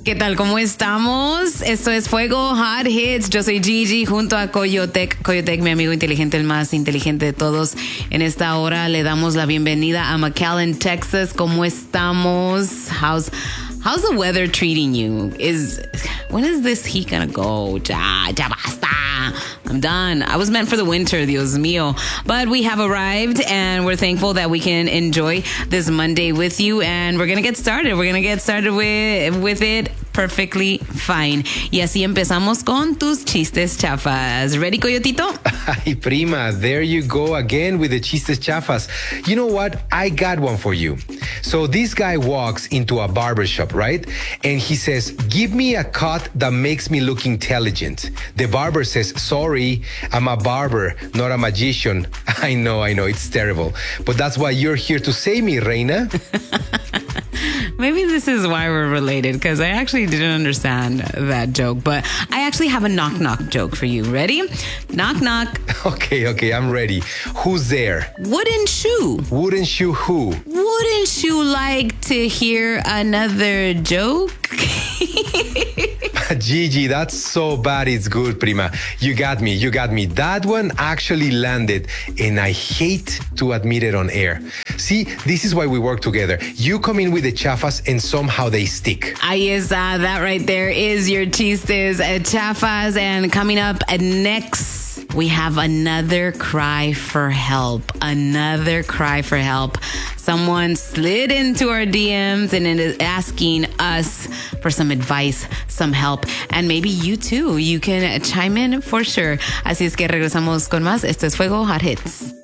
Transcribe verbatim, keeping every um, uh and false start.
¿Qué tal? ¿Cómo estamos? Esto es Fuego Hot Hits. Yo soy Gigi junto a Coyotec. Coyotec, mi amigo inteligente, el más inteligente de todos. En esta hora le damos la bienvenida a McAllen, Texas. ¿Cómo estamos? How's How's the weather treating you? Is when is this heat gonna go? Ya, ya basta. I'm done. I was meant for the winter, Dios mío. But we have arrived, and we're thankful that we can enjoy this Monday with you. And we're gonna get started. We're gonna get started with with it perfectly fine. Y así empezamos con tus chistes chafas. ¿Ready, Coyotito? Ay, prima, there you go again with the chistes chafas. You know what? I got one for you. So this guy walks into a barbershop, right? And he says, give me a cut that makes me look intelligent. The barber says, sorry, I'm a barber, not a magician. I know, I know, it's terrible. But that's why you're here to save me, Reina. Maybe this is why we're related, because I actually didn't understand that joke. But I actually have a knock-knock joke for you. Ready? Knock-knock. Okay, okay, I'm ready. Who's there? Wooden shoe. Wouldn't you who? Wouldn't you like to hear another joke? Gigi, that's so bad it's good, prima. You got me, you got me. That one actually landed, and I hate to admit it on air. See, this is why we work together. You come in with the chafas, and somehow they stick. Ahí está. That right there is your chistes chafas. And coming up next, we have another cry for help. Another cry for help. Someone slid into our D Ms and is asking us for some advice, some help, and maybe you too. You can chime in for sure. Así es que regresamos con más. Esto es Fuego Hot Hits.